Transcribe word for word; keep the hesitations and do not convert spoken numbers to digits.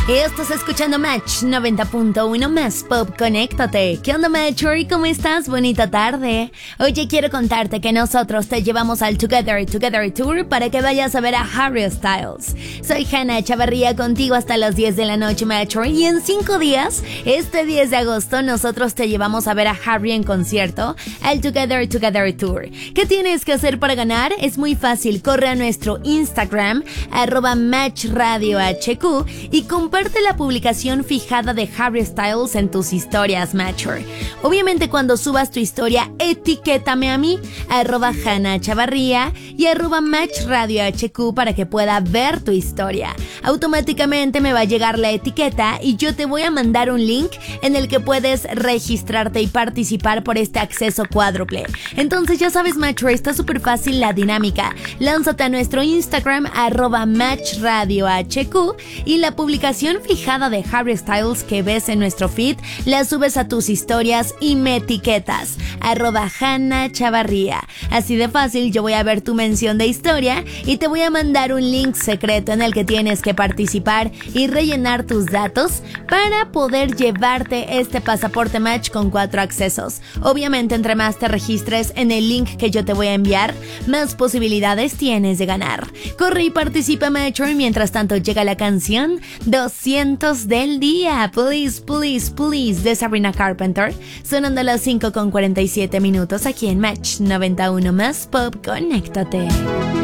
Estás escuchando Match noventa punto uno más Pop, conéctate. ¿Qué onda, Matcher? ¿Cómo estás? Bonita tarde. Oye, quiero contarte que nosotros te llevamos al Together Together Tour para que vayas a ver a Harry Styles. Soy Hanna Chavarría, contigo hasta las diez de la noche, Matcher. Y en cinco días, este diez de agosto, nosotros te llevamos a ver a Harry en concierto al Together Together Tour. ¿Qué tienes que hacer para ganar? Es muy fácil. Corre a nuestro Instagram, arroba Match Radio H Q, y comparte la publicación fijada de Harry Styles en tus historias, Matcher. Obviamente, cuando subas tu historia, etiquétame a mí, arroba Hanna Chavarría y arroba Match Radio H Q, para que pueda ver tu historia. Automáticamente me va a llegar la etiqueta y yo te voy a mandar un link en el que puedes registrarte y participar por este acceso cuádruple. Entonces ya sabes, Matcher, está súper fácil la dinámica. Lánzate a nuestro Instagram, arroba Match Radio H Q, y la publicación fijada de Harry Styles que ves en nuestro feed la subes a tus historias y me etiquetas, arroba Hanna Chavarría. Así de fácil, yo voy a ver tu mención de historia y te voy a mandar un link secreto en el que tienes que participar y rellenar tus datos para poder llevarte este pasaporte Match con cuatro accesos. Obviamente, entre más te registres en el link que yo te voy a enviar, más posibilidades tienes de ganar. Corre y participa, Matcher. Mientras tanto, llega la canción doscientos del día, Please, Please, Please, de Sabrina Carpenter, sonando a las cinco con cuarenta y siete minutos aquí en Match noventa y uno más Pop, conéctate.